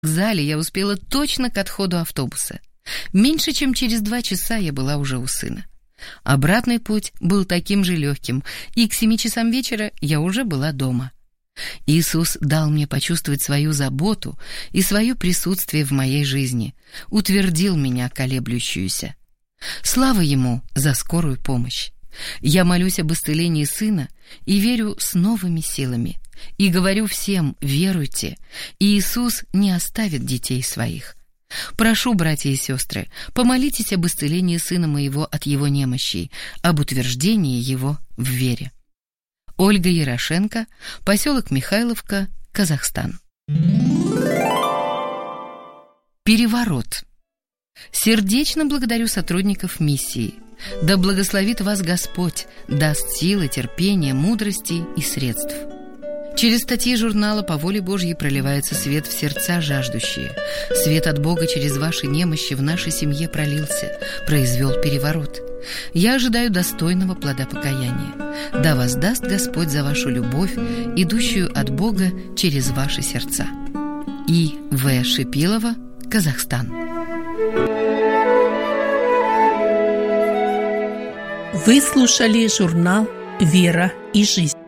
К зале я успела точно к отходу автобуса. Меньше чем через 2 часа я была уже у сына. Обратный путь был таким же легким, и к 7 часам вечера я уже была дома. Иисус дал мне почувствовать свою заботу и свое присутствие в моей жизни, утвердил меня колеблющуюся. Слава Ему за скорую помощь. Я молюсь об исцелении сына и верю с новыми силами. И говорю всем: веруйте, Иисус не оставит детей своих. Прошу, братья и сестры, помолитесь об исцелении сына моего от его немощей, об утверждении его в вере. Ольга Ярошенко, поселок Михайловка, Казахстан. Переворот. Сердечно благодарю сотрудников миссии. Да благословит вас Господь, даст силы, терпения, мудрости и средств. Через статьи журнала «По воле Божьей» проливается свет в сердца жаждущие. Свет от Бога через ваши немощи в нашей семье пролился, произвел переворот. Я ожидаю достойного плода покаяния. Да воздаст Господь за вашу любовь, идущую от Бога через ваши сердца. И. В. Шипилова, Казахстан. Вы слушали журнал «Вера и жизнь».